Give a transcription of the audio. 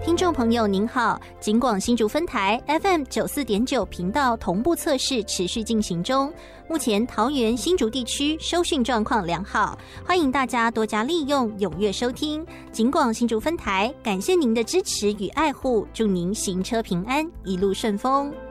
听众朋友您好，警广新竹分台 FM94.9 频道同步测试持续进行中，目前桃园新竹地区收讯状况良好，欢迎大家多加利用，踊跃收听警广新竹分台，感谢您的支持与爱护，祝您行车平安，一路顺风。